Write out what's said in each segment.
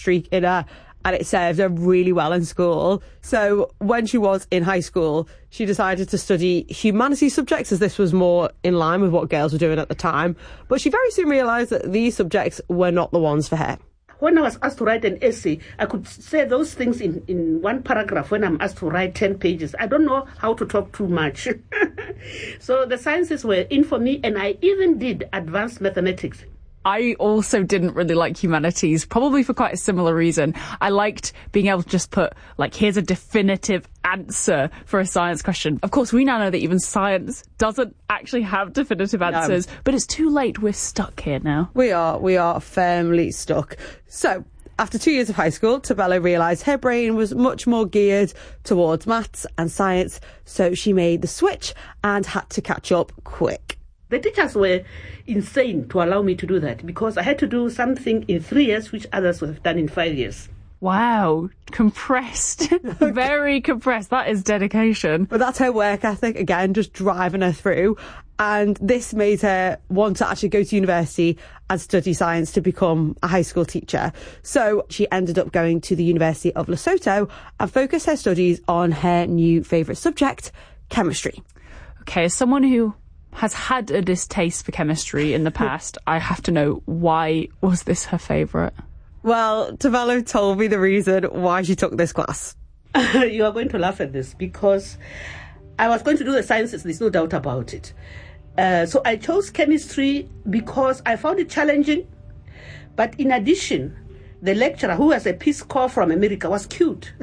streak in her, and it served her really well in school. So when she was in high school, she decided to study humanities subjects, as this was more in line with what girls were doing at the time. But she very soon realised that these subjects were not the ones for her. When I was asked to write an essay, I could say those things in one paragraph when I'm asked to write 10 pages. I don't know how to talk too much. So the sciences were in for me, and I even did advanced mathematics. I also didn't really like humanities, probably for quite a similar reason. I liked being able to just put, like, here's a definitive answer for a science question. Of course, we now know that even science doesn't actually have definitive answers, but it's too late. We're stuck here now. We are firmly stuck. So, after 2 years of high school, Tobello realised her brain was much more geared towards maths and science, so she made the switch and had to catch up quick. The teachers were insane to allow me to do that because I had to do something in 3 years, which others would have done in 5 years. Wow, compressed. Very compressed. That is dedication. But that's her work ethic, again, just driving her through. And this made her want to actually go to university and study science to become a high school teacher. So she ended up going to the University of Lesotho and focused her studies on her new favourite subject, chemistry. Okay, as someone who has had a distaste for chemistry in the past, I have to know, why was this her favourite? Well, Tobello told me the reason why she took this class. You are going to laugh at this because I was going to do the sciences, there's no doubt about it. So I chose chemistry because I found it challenging. But in addition, the lecturer, who was a Peace Corps from America, was cute.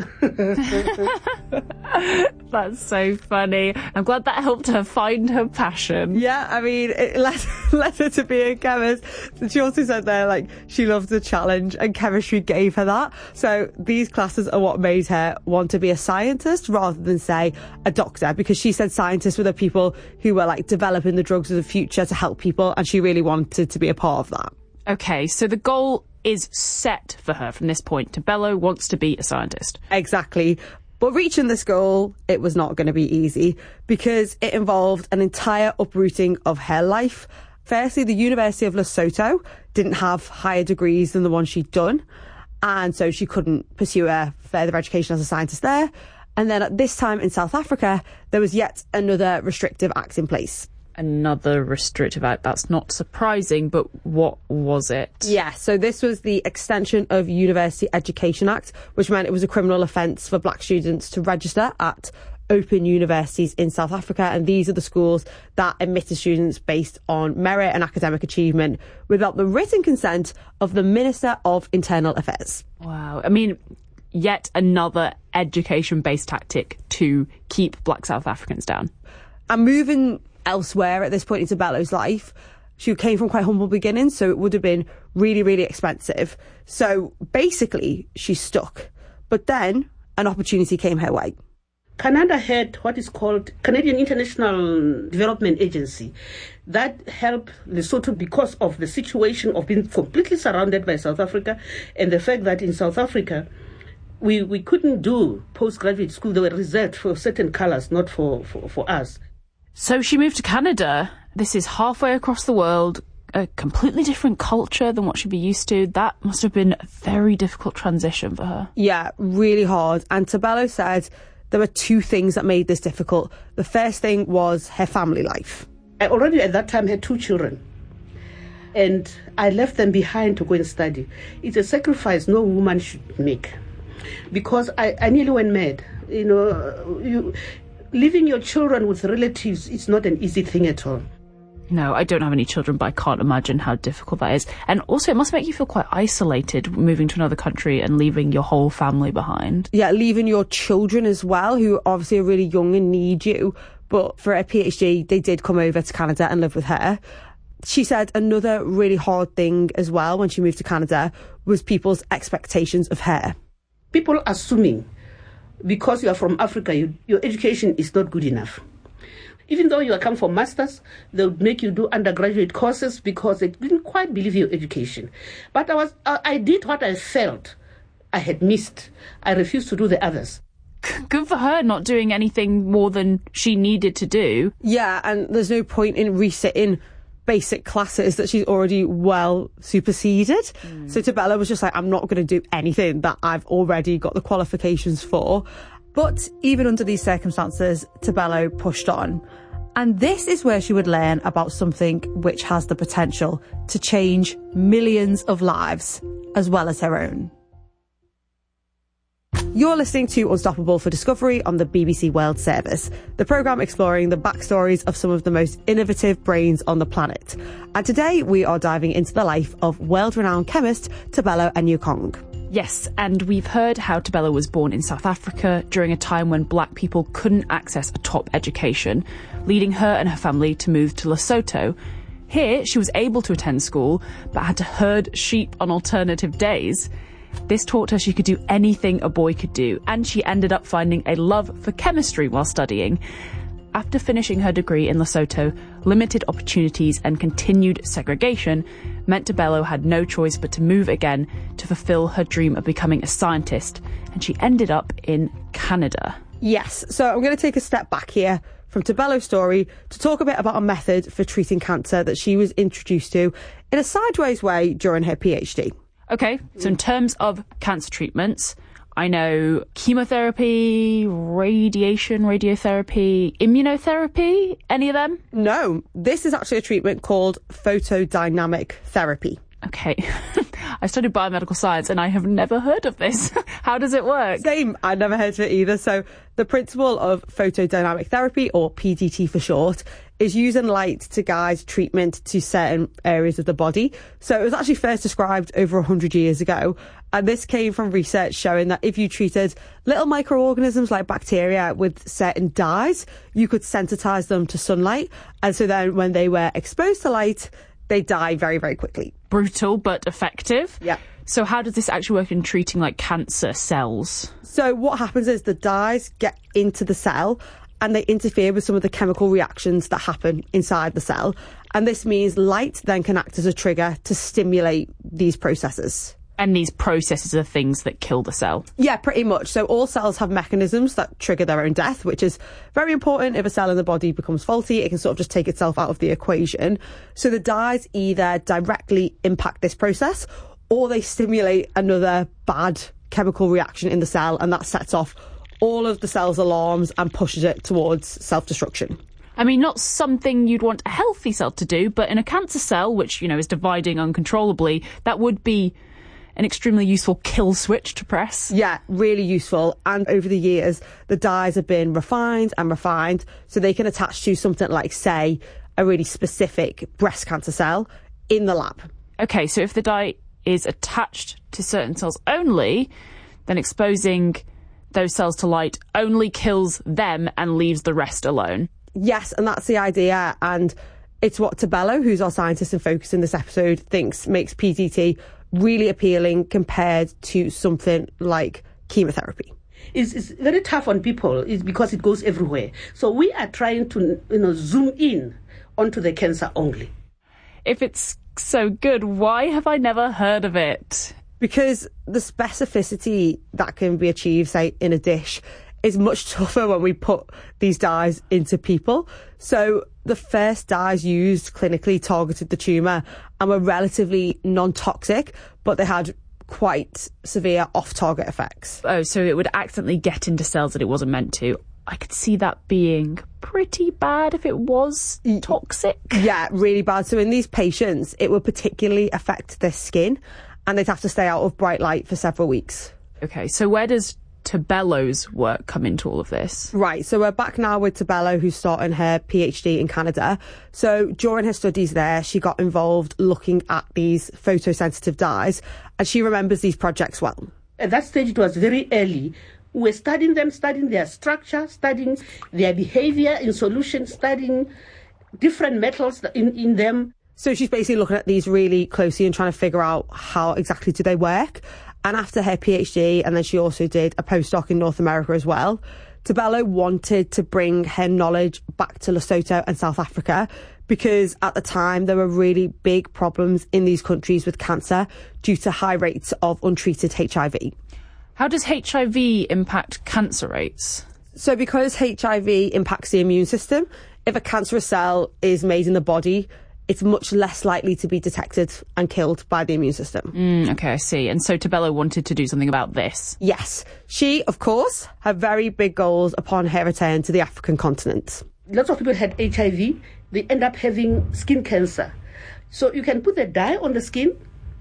That's so funny. I'm glad that helped her find her passion. Yeah, I mean, it led her to be a chemist. She also said there, like, she loved the challenge, and chemistry gave her that. So these classes are what made her want to be a scientist rather than, say, a doctor, because she said scientists were the people who were, like, developing the drugs of the future to help people, and she really wanted to be a part of that. Okay, so the goal is set for her from this point. Tobello wants to be a scientist. Exactly. But reaching this goal, it was not going to be easy because it involved an entire uprooting of her life. Firstly, the University of Lesotho didn't have higher degrees than the one she'd done, and so she couldn't pursue her further education as a scientist there. And then at this time in South Africa, there was yet another restrictive act in place. Another restrictive act. That's not surprising, but what was it? Yeah, so this was the Extension of University Education Act, which meant it was a criminal offence for black students to register at open universities in South Africa, and these are the schools that admitted students based on merit and academic achievement without the written consent of the Minister of Internal Affairs. Wow. I mean, yet another education-based tactic to keep black South Africans down. And moving elsewhere at this point in Tobello's life, she came from quite humble beginnings, so it would have been really, really expensive. So basically, she's stuck. But then an opportunity came her way. Canada had what is called Canadian International Development Agency. That helped Lesotho because of the situation of being completely surrounded by South Africa and the fact that in South Africa, we couldn't do postgraduate school. They were reserved for certain colours, not for us. So she moved to Canada. This is halfway across the world, a completely different culture than what she'd be used to. That must have been a very difficult transition for her. Yeah, really hard. And Tobello said there were two things that made this difficult. The first thing was her family life. I already at that time had 2 children. And I left them behind to go and study. It's a sacrifice no woman should make. Because I nearly went mad. You know, leaving your children with relatives, it's not an easy thing at all. No, I don't have any children, but I can't imagine how difficult that is. And also, it must make you feel quite isolated moving to another country and leaving your whole family behind. Yeah, leaving your children as well, who obviously are really young and need you. But for a PhD, they did come over to Canada and live with her. She said another really hard thing as well when she moved to Canada was people's expectations of her. People assuming because you are from Africa, your education is not good enough. Even though you are come for masters, they would make you do undergraduate courses because they didn't quite believe your education. But I did what I felt I had missed. I refused to do the others. Good for her, not doing anything more than she needed to do. Yeah, and there's no point in resitting basic classes that she's already well superseded. So Tebello was just like, I'm not going to do anything that I've already got the qualifications for. But even under these circumstances, Tebello pushed on. And this is where she would learn about something which has the potential to change millions of lives, as well as her own. You're listening to Unstoppable for Discovery on the BBC World Service, the programme exploring the backstories of some of the most innovative brains on the planet. And today we are diving into the life of world-renowned chemist Tebello Enoukong. Yes, and we've heard how Tebello was born in South Africa during a time when black people couldn't access a top education, leading her and her family to move to Lesotho. Here, she was able to attend school, but had to herd sheep on alternative days. This taught her she could do anything a boy could do, and she ended up finding a love for chemistry while studying. After finishing her degree in Lesotho, limited opportunities and continued segregation meant Tebello had no choice but to move again to fulfill her dream of becoming a scientist, and she ended up in Canada. Yes, so I'm going to take a step back here from Tebello's story to talk a bit about a method for treating cancer that she was introduced to in a sideways way during her PhD. Okay, so in terms of cancer treatments, I know chemotherapy, radiation, radiotherapy, immunotherapy, any of them? No, this is actually a treatment called photodynamic therapy. Okay, I studied biomedical science and I have never heard of this. How does it work? Same, I never heard of it either. So the principle of photodynamic therapy, or PDT for short, is using light to guide treatment to certain areas of the body. So it was actually first described over 100 years ago. And this came from research showing that if you treated little microorganisms like bacteria with certain dyes, you could sensitize them to sunlight. And so then when they were exposed to light, they die very, very quickly. Brutal, but effective. Yeah. So how does this actually work in treating like cancer cells? So what happens is the dyes get into the cell and they interfere with some of the chemical reactions that happen inside the cell. And this means light then can act as a trigger to stimulate these processes. And these processes are things that kill the cell? Yeah, pretty much. So all cells have mechanisms that trigger their own death, which is very important. If a cell in the body becomes faulty, it can sort of just take itself out of the equation. So the dyes either directly impact this process or they stimulate another bad chemical reaction in the cell, and that sets off all of the cell's alarms and pushes it towards self-destruction. I mean, not something you'd want a healthy cell to do, but in a cancer cell, which, is dividing uncontrollably, that would be an extremely useful kill switch to press. Yeah, really useful. And over the years, the dyes have been refined so they can attach to something like, say, a really specific breast cancer cell in the lab. Okay, so if the dye is attached to certain cells only, then exposing those cells to light only kills them and leaves the rest alone. Yes, and that's the idea. And it's what Tebello, who's our scientist in focus in this episode, thinks makes PDT really appealing compared to something like chemotherapy. It's very tough on people is because it goes everywhere. So we are trying to zoom in onto the cancer only. If it's so good, why have I never heard of it? Because the specificity that can be achieved, say, in a dish is much tougher when we put these dyes into people. So the first dyes used clinically targeted the tumour and were relatively non-toxic, but they had quite severe off-target effects. Oh, so it would accidentally get into cells that it wasn't meant to. I could see that being pretty bad if it was toxic. Yeah, really bad. So in these patients, it would particularly affect their skin and they'd have to stay out of bright light for several weeks. Okay, so where does Tebello's work come into all of this? Right, so we're back now with Tebello, who's starting her PhD in Canada. So during her studies there, she got involved looking at these photosensitive dyes, and she remembers these projects well. At that stage, it was very early. We were studying them, studying their structure, studying their behavior in solution, studying different metals in them. So she's basically looking at these really closely and trying to figure out how exactly do they work. And after her PhD, and then she also did a postdoc in North America as well, Tebello wanted to bring her knowledge back to Lesotho and South Africa because at the time there were really big problems in these countries with cancer due to high rates of untreated HIV. How does HIV impact cancer rates? So because HIV impacts the immune system, if a cancerous cell is made in the body, it's much less likely to be detected and killed by the immune system. Okay, I see. And so Tebello wanted to do something about this. Yes. She, of course, had very big goals upon her return to the African continent. Lots of people had HIV. They end up having skin cancer. So you can put the dye on the skin,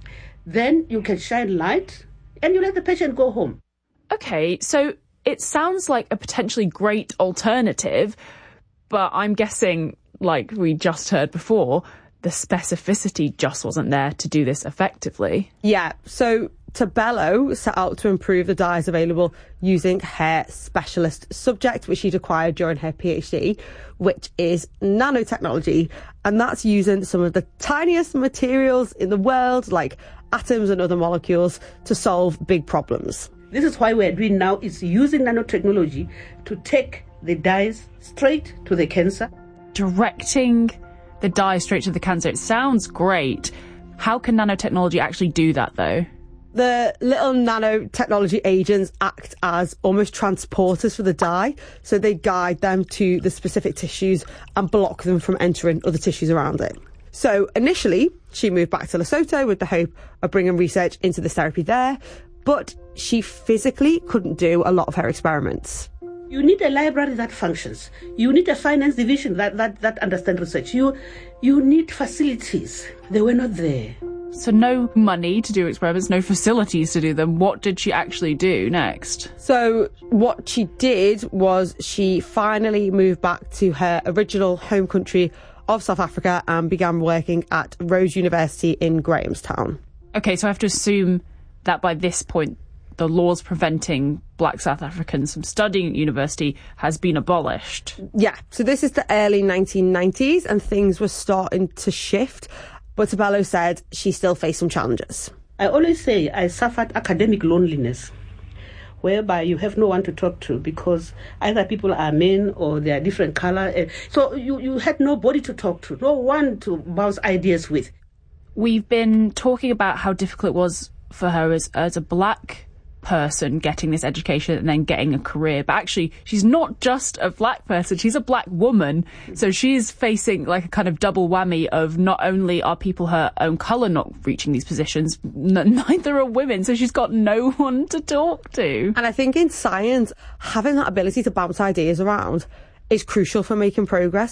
then you can shine light, and you let the patient go home. Okay, so it sounds like a potentially great alternative, but I'm guessing, like we just heard before, the specificity just wasn't there to do this effectively. Yeah, so Tebello set out to improve the dyes available using her specialist subject, which she'd acquired during her PhD, which is nanotechnology. And that's using some of the tiniest materials in the world, like atoms and other molecules, to solve big problems. This is why we're doing now is using nanotechnology to take the dyes straight to the cancer. Directing the dye straight to the cancer. It sounds great. How can nanotechnology actually do that, though? The little nanotechnology agents act as almost transporters for the dye, so they guide them to the specific tissues and block them from entering other tissues around it. So initially, she moved back to Lesotho with the hope of bringing research into this therapy there, but she physically couldn't do a lot of her experiments. You need a library that functions. You need a finance division that understands research. You need facilities. They were not there. So no money to do experiments, no facilities to do them. What did she actually do next? So what she did was she finally moved back to her original home country of South Africa and began working at Rhodes University in Grahamstown. Okay, so I have to assume that by this point, the laws preventing black South Africans from studying at university has been abolished. Yeah, so this is the early 1990s and things were starting to shift. But Tebello said she still faced some challenges. I always say I suffered academic loneliness, whereby you have no one to talk to because either people are men or they are different color. So you had nobody to talk to, no one to bounce ideas with. We've been talking about how difficult it was for her as a black person getting this education and then getting a career, but actually she's not just a black person, she's a black woman, so she's facing like a kind of double whammy of not only are people her own colour not reaching these positions, neither are women, so she's got no one to talk to. And I think in science, having that ability to bounce ideas around is crucial for making progress.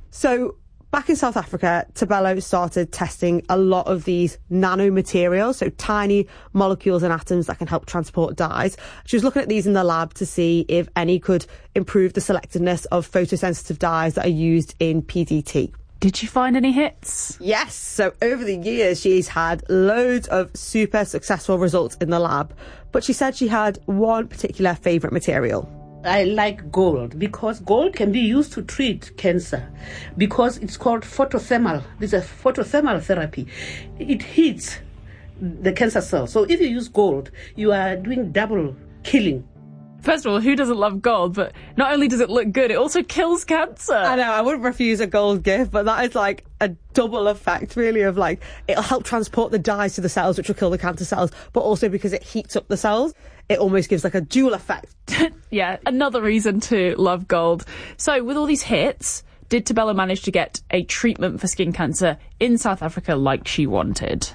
So back in South Africa, Tebello started testing a lot of these nanomaterials, so tiny molecules and atoms that can help transport dyes. She was looking at these in the lab to see if any could improve the selectiveness of photosensitive dyes that are used in PDT. Did she find any hits? Yes, so over the years she's had loads of super successful results in the lab, but she said she had one particular favourite material. I like gold because gold can be used to treat cancer because it's called photothermal. This is a photothermal therapy. It heats the cancer cells. So if you use gold, you are doing double killing. First of all, who doesn't love gold? But not only does it look good, it also kills cancer. I know, I wouldn't refuse a gold gift, but that is like a double effect, really, of like, it'll help transport the dyes to the cells, which will kill the cancer cells, but also because it heats up the cells, it almost gives like a dual effect. Yeah, another reason to love gold. So with all these hits, did Tebello manage to get a treatment for skin cancer in South Africa like she wanted?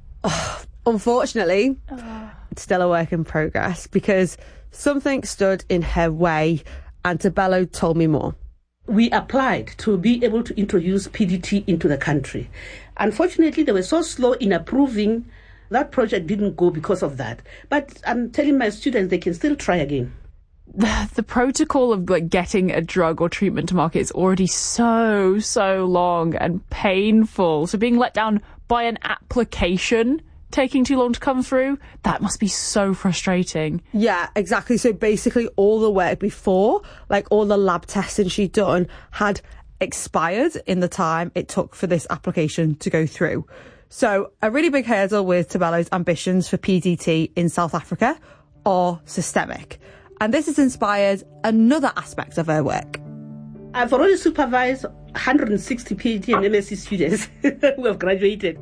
Unfortunately, it's still a work in progress because something stood in her way, and Tebello told me more. We applied to be able to introduce PDT into the country. Unfortunately, they were so slow in approving. That project didn't go because of that. But I'm telling my students they can still try again. The protocol of like getting a drug or treatment to market is already so long and painful. So being let down by an application taking too long to come through, that must be so frustrating. Yeah, exactly. So basically all the work before, like all the lab testing she'd done, had expired in the time it took for this application to go through. So a really big hurdle with Tebello's ambitions for PDT in South Africa are systemic. And this has inspired another aspect of her work. I've already supervised 160 PhD and MSc students who have graduated.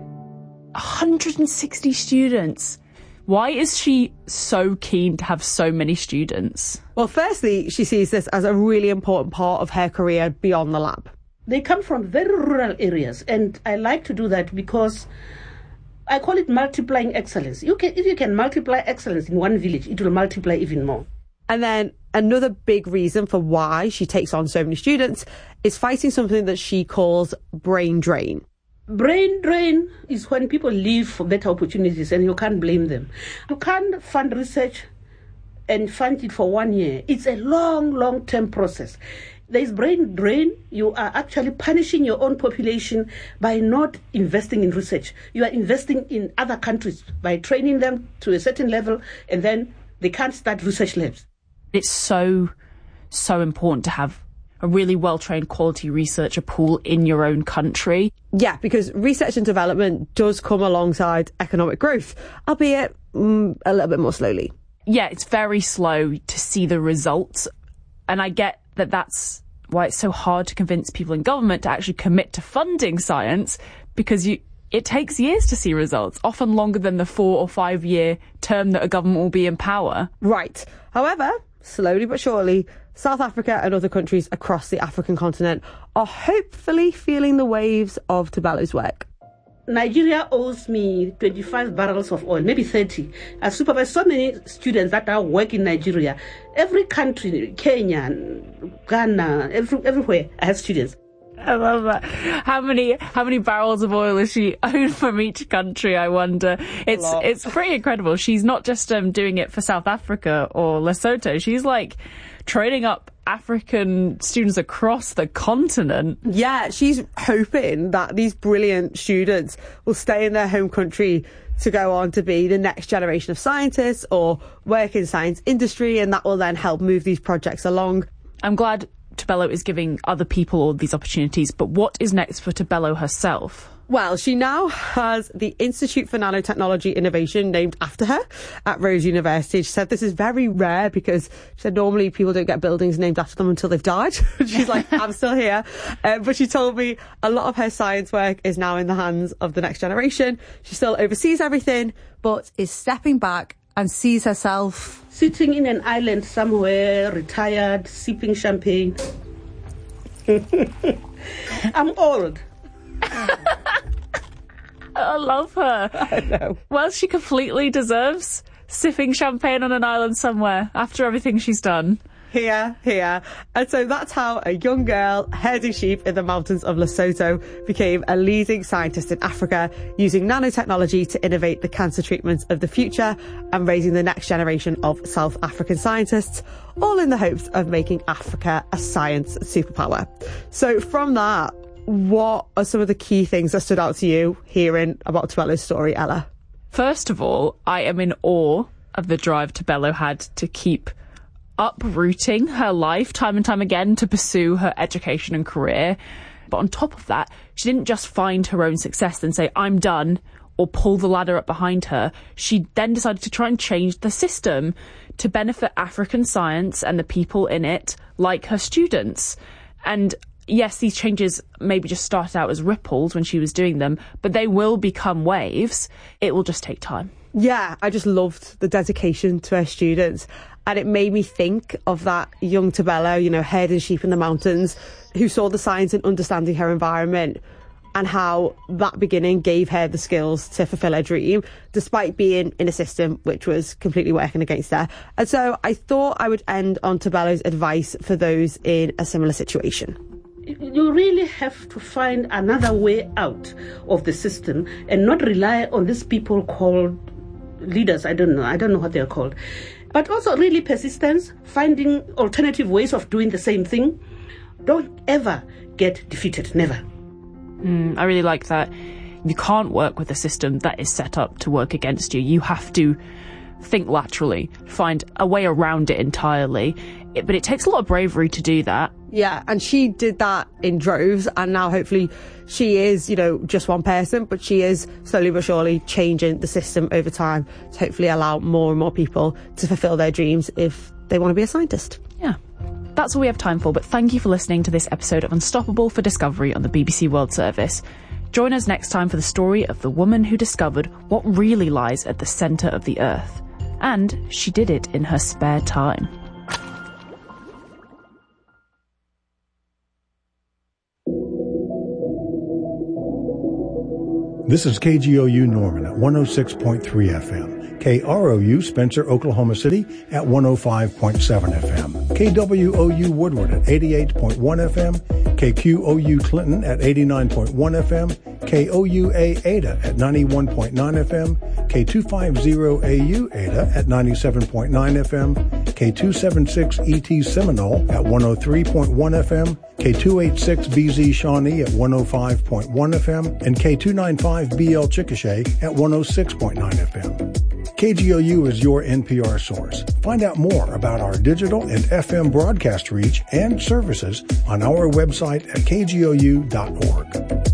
160 students. Why is she so keen to have so many students? Well, firstly, she sees this as a really important part of her career beyond the lab. They come from very rural areas, and I like to do that because I call it multiplying excellence. If you can multiply excellence in one village, it will multiply even more. And then another big reason for why she takes on so many students is fighting something that she calls brain drain. Brain drain is when people leave for better opportunities, and you can't blame them. You can't fund research and fund it for 1 year. It's a long-term process. There is brain drain. You are actually punishing your own population by not investing in research. You are investing in other countries by training them to a certain level, and then they can't start research labs. It's so important to have a really well-trained quality researcher pool in your own country. Yeah, because research and development does come alongside economic growth, albeit a little bit more slowly. Yeah, it's very slow to see the results. And I get that that's why it's so hard to convince people in government to actually commit to funding science, because it takes years to see results, often longer than the 4 or 5 year term that a government will be in power. Right. However, slowly but surely, South Africa and other countries across the African continent are hopefully feeling the waves of Tebello's work. Nigeria owes me 25 barrels of oil, maybe 30. I supervise so many students that are working in Nigeria. Every country, Kenya, Ghana, everywhere, I have students. I love that. How many barrels of oil is she owed from each country, I wonder? It's pretty incredible. She's not just doing it for South Africa or Lesotho. She's like training up African students across the continent. Yeah, she's hoping that these brilliant students will stay in their home country to go on to be the next generation of scientists or work in science industry, and that will then help move these projects along. I'm glad Tebello is giving other people all these opportunities, but what is next for Tebello herself? Well, she now has the Institute for Nanotechnology Innovation named after her at Rose University. She said this is very rare because she said normally people don't get buildings named after them until they've died. She's like, I'm still here. But she told me a lot of her science work is now in the hands of the next generation. She still oversees everything, but is stepping back and sees herself sitting in an island somewhere, retired, sipping champagne. I'm old. I love her. I know. Well, she completely deserves sipping champagne on an island somewhere after everything she's done. Here. And so that's how a young girl herding sheep in the mountains of Lesotho became a leading scientist in Africa, using nanotechnology to innovate the cancer treatments of the future and raising the next generation of South African scientists, all in the hopes of making Africa a science superpower. So from that, what are some of the key things that stood out to you hearing about Tebello's story, Ella? First of all, I am in awe of the drive Tebello had to keep uprooting her life time and time again to pursue her education and career. But on top of that, she didn't just find her own success and say, I'm done, or pull the ladder up behind her. She then decided to try and change the system to benefit African science and the people in it, like her students. And yes, these changes maybe just started out as ripples when she was doing them, but they will become waves. It will just take time. Yeah, I just loved the dedication to her students. And it made me think of that young Tebello, herding sheep in the mountains, who saw the science in understanding her environment, and how that beginning gave her the skills to fulfill her dream, despite being in a system which was completely working against her. And so I thought I would end on Tebello's advice for those in a similar situation. You really have to find another way out of the system and not rely on these people called leaders. I don't know what they're called. But also really persistence, finding alternative ways of doing the same thing. Don't ever get defeated, never. I really like that. You can't work with a system that is set up to work against you. You have to think laterally, find a way around it entirely. But it takes a lot of bravery to do that. Yeah, and she did that in droves, and now hopefully she is, just one person, but she is slowly but surely changing the system over time to hopefully allow more and more people to fulfill their dreams if they want to be a scientist. Yeah. That's all we have time for, but thank you for listening to this episode of Unstoppable for Discovery on the BBC World Service. Join us next time for the story of the woman who discovered what really lies at the centre of the Earth. And she did it in her spare time. This is KGOU Norman at 106.3 FM. KROU Spencer, Oklahoma City at 105.7 FM. KWOU Woodward at 88.1 FM. KQOU Clinton at 89.1 FM. KOUA Ada at 91.9 FM. K250AU Ada at 97.9 FM. K276 ET Seminole at 103.1 FM. K286BZ Shawnee at 105.1 FM. And K295BL Chickasha at 106.9 FM. KGOU is your NPR source. Find out more about our digital and FM broadcast reach and services on our website at kgou.org.